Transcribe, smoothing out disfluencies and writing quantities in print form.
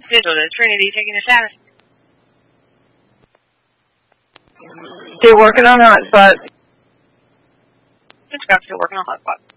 Digital to Trinity taking a status. Still working on hotspot. Just got still working on hotspot.